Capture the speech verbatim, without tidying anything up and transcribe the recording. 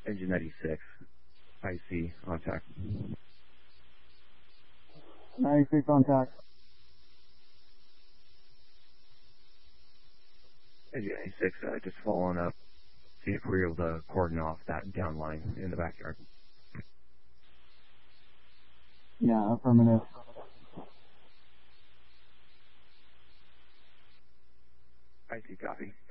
Engine ninety-six, I C, contact. ninety-six contact. Engine ninety-six, uh, just following up, see if we're able to cordon off that down line in the backyard. Yeah, affirmative. I C, copy.